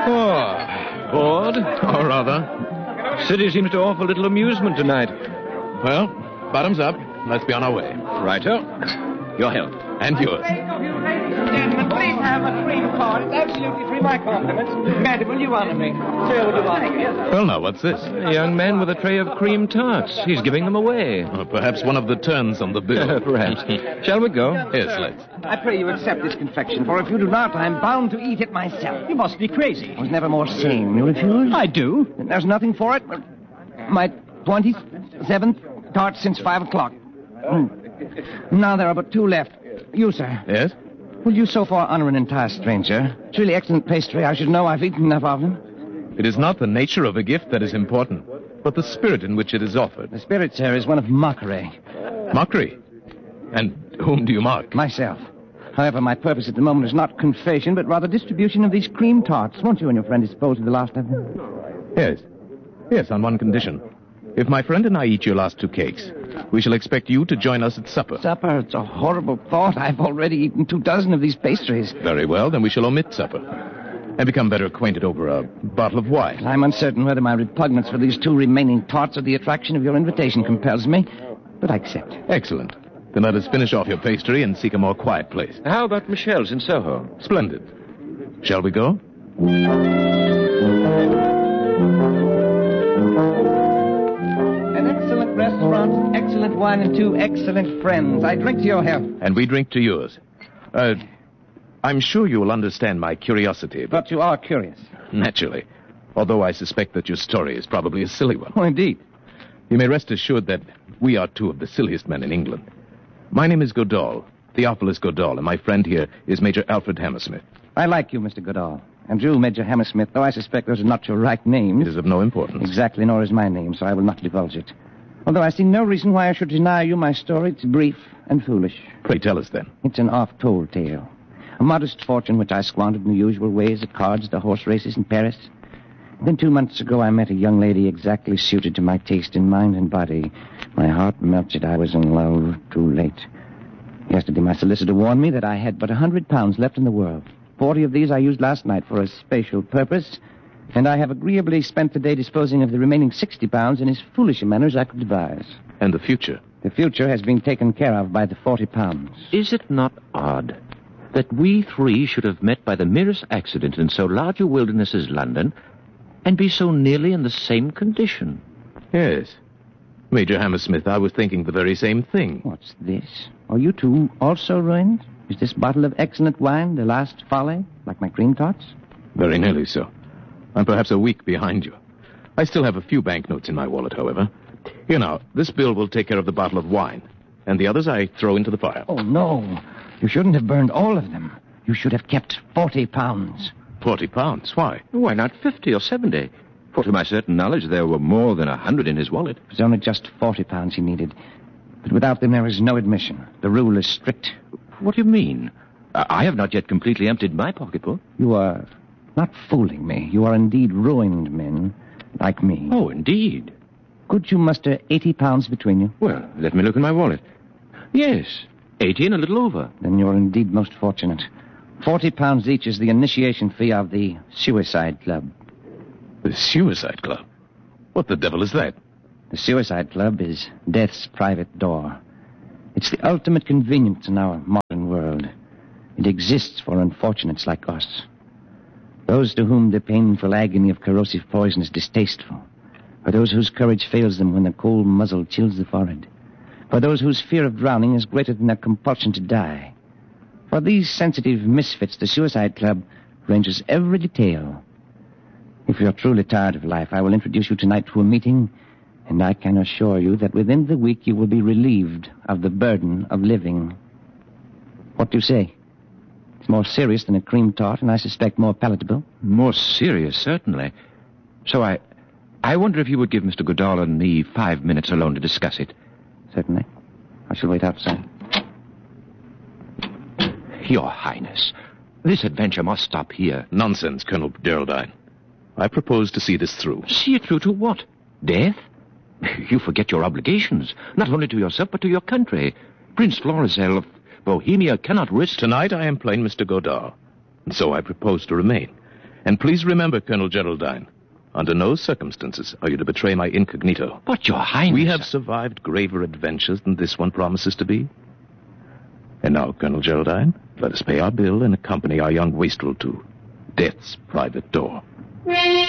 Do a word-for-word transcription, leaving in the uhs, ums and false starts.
Oh, bored? Or rather. City seems to offer little amusement tonight. Well, bottoms up. Let's be on our way. Righto. Your health. And yours. Gentlemen, please have a cream card. It's absolutely free. My compliments. Matty, will you honor me? Sir, will you honor me? Well, now, what's this? A young man with a tray of cream tarts. He's giving them away. Uh, perhaps one of the turns on the bill. Perhaps. Shall we go? Yes, let's. I pray you accept this confection, for if you do not, I'm bound to eat it myself. You must be crazy. I was never more sane. You refuse? I do. There's nothing for it. My twenty-seventh tart since five o'clock. Mm. Now there are but two left. You, sir. Yes? Will you so far honor an entire stranger? It's really excellent pastry. I should know. I've eaten enough of them. It is not the nature of a gift that is important, but the spirit in which it is offered. The spirit, sir, is one of mockery. Mockery? And whom do you mock? Myself. However, my purpose at the moment is not confession, but rather distribution of these cream tarts. Won't you and your friend dispose of the last of them? Yes. Yes, on one condition. If my friend and I eat your last two cakes, we shall expect you to join us at supper. Supper? It's a horrible thought. I've already eaten two dozen of these pastries. Very well, then we shall omit supper and become better acquainted over a bottle of wine. I'm uncertain whether my repugnance for these two remaining tarts or the attraction of your invitation compels me, but I accept. Excellent. Then let us finish off your pastry and seek a more quiet place. How about Michelle's in Soho? Splendid. Shall we go? An excellent restaurant, excellent wine, and two excellent friends. I drink to your health. And we drink to yours. Uh, I'm sure you will understand my curiosity, but... But you are curious. Naturally. Although I suspect that your story is probably a silly one. Oh, indeed. You may rest assured that we are two of the silliest men in England. My name is Godall, Theophilus Godall, and my friend here is Major Alfred Hammersmith. I like you, Mister Goodall. And you, Major Hammersmith, though I suspect those are not your right names. It is of no importance. Exactly, nor is my name, so I will not divulge it. Although I see no reason why I should deny you my story. It's brief and foolish. Pray tell us, then. It's an oft-told tale. A modest fortune which I squandered in the usual ways, at cards, the horse races in Paris. Then two months ago I met a young lady exactly suited to my taste in mind and body. My heart melted. I was in love too late. Yesterday my solicitor warned me that I had but a hundred pounds left in the world. Forty of these I used last night for a special purpose, and I have agreeably spent the day disposing of the remaining sixty pounds in as foolish a manner as I could devise. And the future? The future has been taken care of by the forty pounds. Is it not odd that we three should have met by the merest accident in so large a wilderness as London and be so nearly in the same condition? Yes. Major Hammersmith, I was thinking the very same thing. What's this? Are you two also ruined? Is this bottle of excellent wine the last folly, like my cream tarts? Very nearly so. I'm perhaps a week behind you. I still have a few banknotes in my wallet, however. Here now, this bill will take care of the bottle of wine, and the others I throw into the fire. Oh, no. You shouldn't have burned all of them. You should have kept forty pounds. Forty pounds? Why? Why not fifty or seventy? For to my certain knowledge, there were more than a hundred in his wallet. It was only just forty pounds he needed. But without them, there is no admission. The rule is strict. What do you mean? I I have not yet completely emptied my pocketbook. You are not fooling me. You are indeed ruined men, like me. Oh, indeed. Could you muster eighty pounds between you? Well, let me look in my wallet. Yes, eighty and a little over. Then you're indeed most fortunate. Forty pounds each is the initiation fee of the Suicide Club. The Suicide Club? What the devil is that? The Suicide Club is death's private door. It's the ultimate convenience in our modern world. It exists for unfortunates like us. Those to whom the painful agony of corrosive poison is distasteful. For those whose courage fails them when the cold muzzle chills the forehead. For those whose fear of drowning is greater than their compulsion to die. For these sensitive misfits, the Suicide Club ranges every detail. If you're truly tired of life, I will introduce you tonight to a meeting, and I can assure you that within the week you will be relieved of the burden of living. What do you say? It's more serious than a cream tart, and I suspect more palatable. More serious, certainly. So I... I wonder if you would give Mister Goodall and me five minutes alone to discuss it. Certainly. I shall wait outside. Your Highness, this adventure must stop here. Nonsense, Colonel Geraldine. I propose to see this through. See it through to what? Death? You forget your obligations, not only to yourself, but to your country. Prince Florizel of Bohemia cannot risk... Tonight I am plain Mister Godard, and so I propose to remain. And please remember, Colonel Geraldine, under no circumstances are you to betray my incognito. But, Your Highness... We have survived graver adventures than this one promises to be. And now, Colonel Geraldine, let us pay our bill and accompany our young wastrel to death's private door.